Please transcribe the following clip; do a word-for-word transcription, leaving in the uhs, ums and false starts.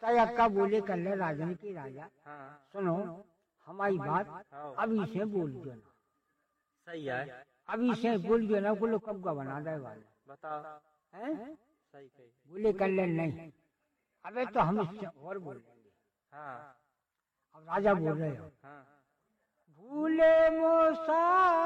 तय अक्का बोले कर ले राजन की राजा, हाँ सुनो हमारी बात अभी से बोल दो ना। सही है, अभी से बोल दो ना, बोलो कब का बना दे वाले बताओ। हैं? सही कही। बोले कर ले नहीं, अबे तो हम इससे और बोल देंगे। हाँ अब राजा बोल रहे हो, हाँ भूले मोसा